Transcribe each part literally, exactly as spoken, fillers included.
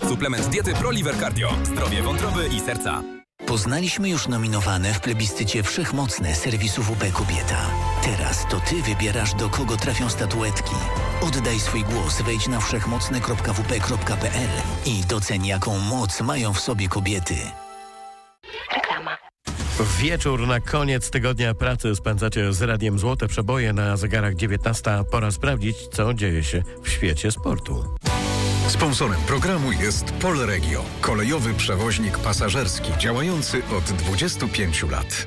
Suplement diety ProLiver Cardio. Zdrowie wątroby i serca. Poznaliśmy już nominowane w plebiscycie Wszechmocne serwisu W P Kobieta. Teraz to Ty wybierasz, do kogo trafią statuetki. Oddaj swój głos, wejdź na wszechmocne kropka w p kropka p l i doceń, jaką moc mają w sobie kobiety. Reklama. Wieczór na koniec tygodnia pracy spędzacie z Radiem Złote Przeboje na zegarach dziewiętnasta. Pora sprawdzić, co dzieje się w świecie sportu. Sponsorem programu jest Polregio, kolejowy przewoźnik pasażerski działający od dwudziestu pięciu lat.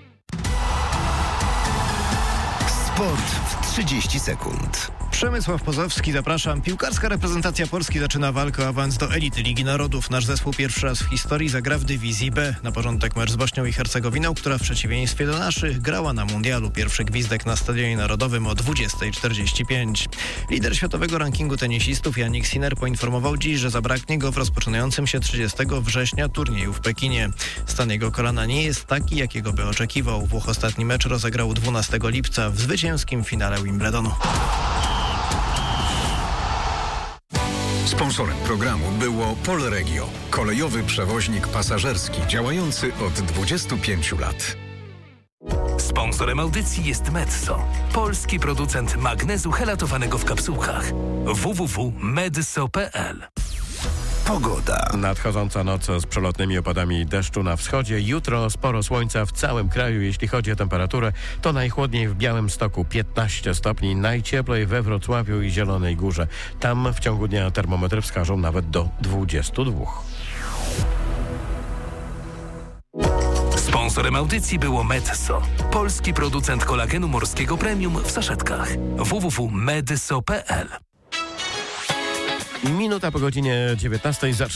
Sport w trzydzieści sekund. Przemysław Pozowski, zapraszam. Piłkarska reprezentacja Polski zaczyna walkę o awans do elity Ligi Narodów. Nasz zespół pierwszy raz w historii zagra w dywizji B. Na porządek mecz z Bośnią i Hercegowiną, która w przeciwieństwie do naszych grała na mundialu. Pierwszy gwizdek na Stadionie Narodowym o dwudziesta czterdzieści pięć. Lider światowego rankingu tenisistów Jannik Sinner poinformował dziś, że zabraknie go w rozpoczynającym się trzydziestego września turnieju w Pekinie. Stan jego kolana nie jest taki, jakiego by oczekiwał. Włoch ostatni mecz rozegrał dwunastego lipca w zwycięskim finale Wimbledonu. Sponsorem programu było Polregio, kolejowy przewoźnik pasażerski działający od dwudziestu pięciu lat. Sponsorem audycji jest Medzo, polski producent magnezu helatowanego w kapsułkach. w w w kropka medso kropka p l. Pogoda. Nadchodząca noc z przelotnymi opadami deszczu na wschodzie. Jutro sporo słońca w całym kraju. Jeśli chodzi o temperaturę, to najchłodniej w Białymstoku piętnaście stopni, najcieplej we Wrocławiu i Zielonej Górze. Tam w ciągu dnia termometry wskażą nawet do dwudziestu dwóch. Sponsorem audycji było Medzo, polski producent kolagenu morskiego premium w saszetkach. w w w kropka medso kropka p l. Minuta po godzinie dziewiętnastej zaczyna